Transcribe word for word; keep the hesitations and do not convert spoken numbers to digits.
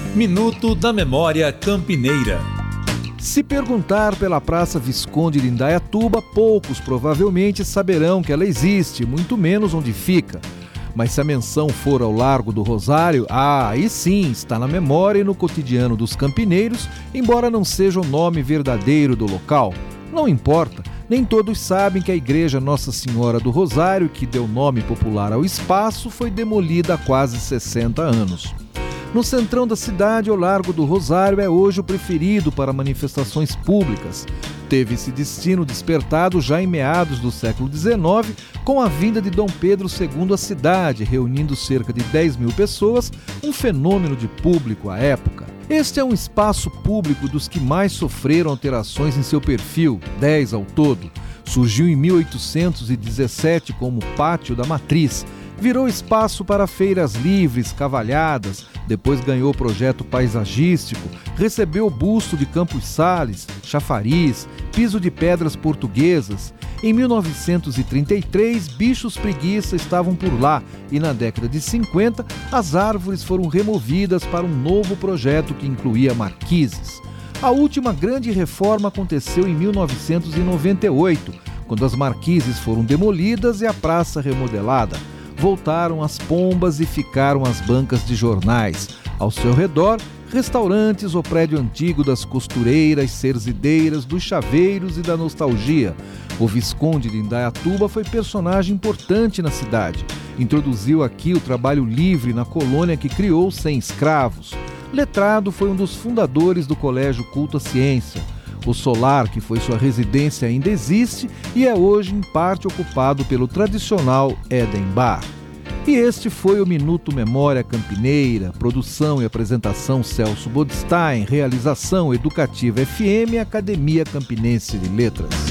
Minuto da Memória Campineira. Se perguntar pela Praça Visconde de Indaiatuba, poucos provavelmente saberão que ela existe, muito menos onde fica. Mas se a menção for ao Largo do Rosário, ah, aí sim, está na memória e no cotidiano dos campineiros, embora não seja o nome verdadeiro do local. Não importa, nem todos sabem que a Igreja Nossa Senhora do Rosário, que deu nome popular ao espaço, foi demolida há quase sessenta anos. No centrão da cidade, o Largo do Rosário é hoje o preferido para manifestações públicas. Teve esse destino despertado já em meados do século dezenove, com a vinda de Dom Pedro segundo à cidade, reunindo cerca de dez mil pessoas, um fenômeno de público à época. Este é um espaço público dos que mais sofreram alterações em seu perfil, dez ao todo. Surgiu em mil oitocentos e dezessete como Pátio da Matriz, virou espaço para feiras livres, cavalhadas, depois ganhou projeto paisagístico, recebeu o busto de Campos Sales, chafariz, piso de pedras portuguesas. Em mil novecentos e trinta e três, bichos preguiça estavam por lá e na década de cinquenta, as árvores foram removidas para um novo projeto que incluía marquises. A última grande reforma aconteceu em mil novecentos e noventa e oito, quando as marquises foram demolidas e a praça remodelada. Voltaram as pombas e ficaram as bancas de jornais. Ao seu redor, restaurantes, o prédio antigo das costureiras, serzideiras, dos chaveiros e da nostalgia. O Visconde de Indaiatuba foi personagem importante na cidade. Introduziu aqui o trabalho livre na colônia que criou sem escravos. Letrado, foi um dos fundadores do Colégio Culto à Ciência. O solar, que foi sua residência, ainda existe e é hoje em parte ocupado pelo tradicional Eden Bar. E este foi o Minuto Memória Campineira, produção e apresentação Celso Bodstein, realização Educativa F M e Academia Campinense de Letras.